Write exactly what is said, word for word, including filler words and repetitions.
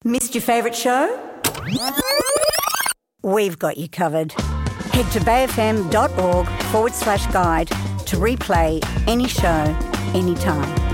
Missed your favourite show? We've got you covered. Head to bayfm.org forward slash guide to replay any show, anytime.